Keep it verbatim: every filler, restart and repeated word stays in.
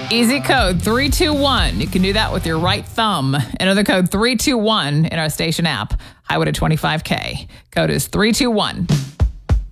Easy code three two one. You can do that with your right thumb. Enter the code three two one in our station app. Highway to twenty-five K. Code is three two one.